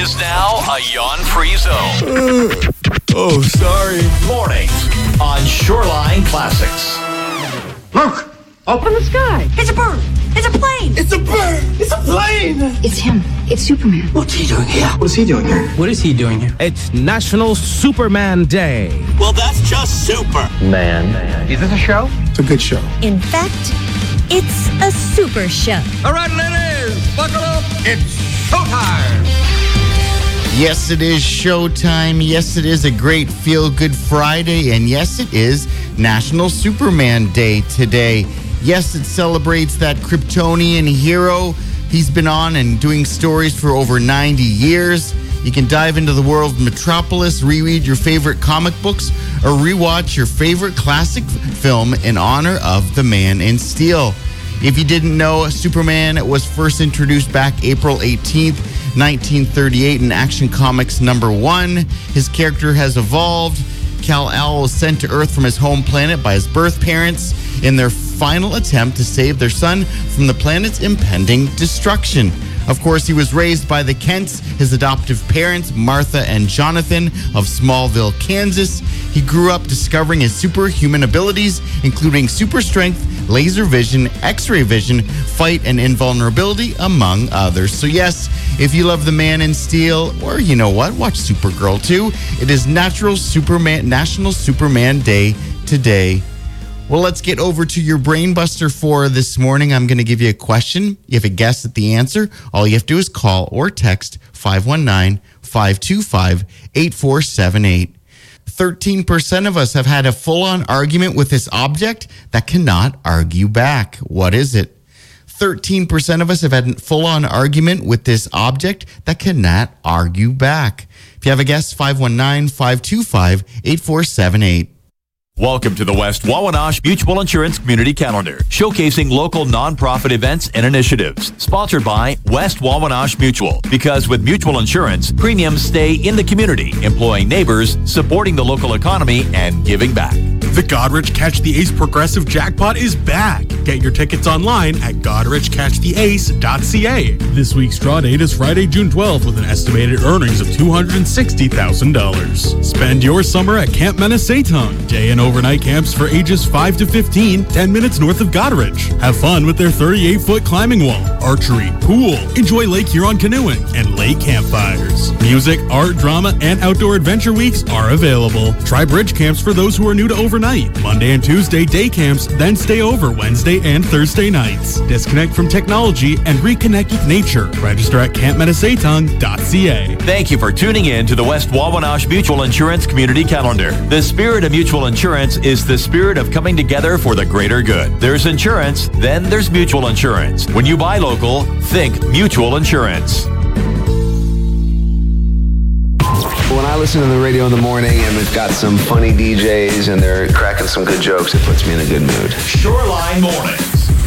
is now a yawn-free zone. Oh, sorry. Mornings on Shoreline Classics. Look! Up in the sky! It's a bird! It's a plane! It's a bird! It's a plane! It's him. It's Superman. What's he doing here? What is he doing here? What is he doing here? It's National Superman Day. Well, that's just super. Man. Is this a show? It's a good show. In fact, it's a super show. All right, ladies, buckle up. It's showtime. Yes, it is showtime. Yes, it is a great feel-good Friday. And yes, it is National Superman Day today. Yes, it celebrates that Kryptonian hero. He's been on and doing stories for over 90 years. You can dive into the world of Metropolis, reread your favorite comic books, or rewatch your favorite classic film in honor of the Man in Steel. If you didn't know, Superman was first introduced back April 18th, 1938 in Action Comics #1. His character has evolved. Kal-El was sent to Earth from his home planet by his birth parents in their final attempt to save their son from the planet's impending destruction. Of course, he was raised by the Kents, his adoptive parents, Martha and Jonathan of Smallville, Kansas. He grew up discovering his superhuman abilities, including super strength, laser vision, x-ray vision, fight, and invulnerability, among others. So yes, if you love the Man in Steel, or you know what, watch Supergirl too. It is National Superman Day today. Well, let's get over to your Brainbuster for this morning. I'm going to give you a question. You have a guess at the answer. All you have to do is call or text 519-525-8478. 13% of us have had a full-on argument with this object that cannot argue back. What is it? 13% of us have had a full-on argument with this object that cannot argue back. If you have a guess, 519-525-8478. Welcome to the West Wawanosh Mutual Insurance Community Calendar, showcasing local nonprofit events and initiatives. Sponsored by West Wawanosh Mutual. Because with mutual insurance, premiums stay in the community, employing neighbors, supporting the local economy, and giving back. The Goderich Catch the Ace Progressive Jackpot is back. Get your tickets online at goderichcatchtheace.ca. This week's draw date is Friday, June 12th, with an estimated earnings of $260,000. Spend your summer at Camp Menasatong, day and overnight camps for ages 5 to 15, 10 minutes north of Goderich. Have fun with their 38-foot climbing wall, archery, pool, enjoy Lake Huron canoeing, and lake campfires. Music, art, drama, and outdoor adventure weeks are available. Try bridge camps for those who are new to overnight. Monday and Tuesday day camps, then stay over Wednesday and Thursday nights. Disconnect from technology and reconnect with nature. Register at campmenasatong.ca. Thank you for tuning in to the West Wawanosh Mutual Insurance Community Calendar. The spirit of mutual insurance is the spirit of coming together for the greater good. There's insurance, then there's mutual insurance. When you buy local, think mutual insurance. When I listen to the radio in the morning and it's got some funny DJs and they're cracking some good jokes, it puts me in a good mood. Shoreline Mornings.